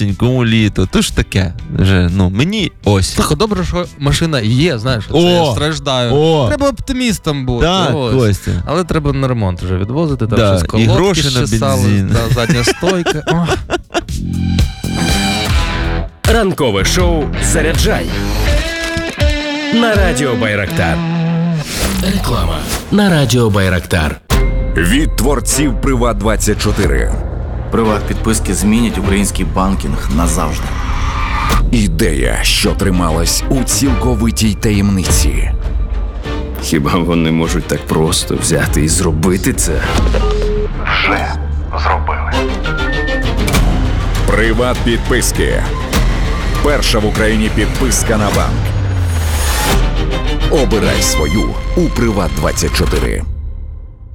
осінь, кому літо. То ж таке. Вже, мені осінь. Так, добре, що машина є, знаєш, це я страждаю. Треба оптимістом бути. Так, Костя. Але треба на ремонт вже відвозити, там щось І колодки гроші на бензин. задня стойка. Ранкове шоу «Заряджай» на Радіо Байрактар. Реклама на Радіо Байрактар. Від творців Приват24. Приват-підписки змінять український банкінг назавжди. Ідея, що трималась у цілковитій таємниці. Хіба вони можуть так просто взяти і зробити це? Вже зробили. Приват-підписки. Перша в Україні підписка на банк. Обирай свою у Приват24.